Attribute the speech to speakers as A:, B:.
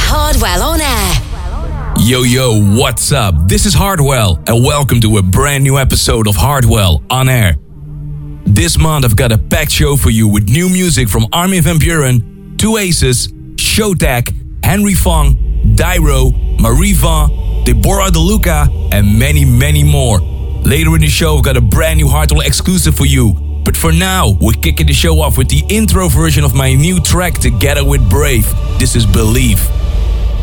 A: Hardwell on air.
B: Yo, what's up? This is Hardwell, and welcome to a brand new episode of Hardwell on air. This month I've got a packed show for you with new music from Armin van Buuren, Two Aces, Showtek, Henry Fong, Dyro, Marie Van, Deborah DeLuca, and many, many more. Later in the show I've got a brand new Hardwell exclusive for you. But for now, we're kicking the show off with the intro version of my new track together with Brave. This is Believe.